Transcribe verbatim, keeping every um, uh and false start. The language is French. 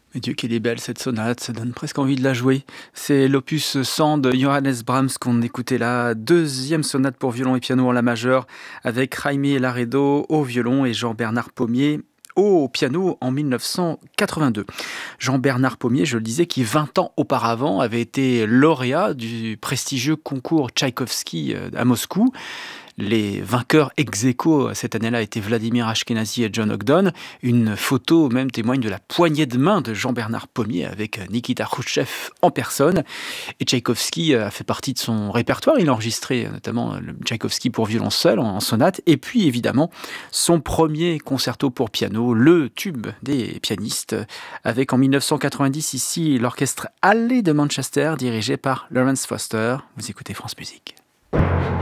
Mais Dieu qu'elle est belle cette sonate, ça donne presque envie de la jouer. C'est l'opus cent de Johannes Brahms qu'on écoutait là, deuxième sonate pour violon et piano en la majeure, avec Jaime Laredo au violon et Jean-Bernard Pommier au piano en mille neuf cent quatre-vingt-deux. Jean-Bernard Pommier, je le disais, qui vingt ans auparavant avait été lauréat du prestigieux concours Tchaïkovski à Moscou. Les vainqueurs ex aequo cette année-là étaient Vladimir Ashkenazy et John Ogden. Une photo même témoigne de la poignée de main de Jean-Bernard Pommier avec Nikita Khrouchtchev en personne. Et Tchaïkovski a fait partie de son répertoire. Il a enregistré notamment le Tchaïkovski pour violon seul en sonate. Et puis évidemment son premier concerto pour piano, le tube des pianistes, avec en mille neuf cent quatre-vingt-dix ici l'orchestre Hallé de Manchester dirigé par Lawrence Foster. Vous écoutez France Musique.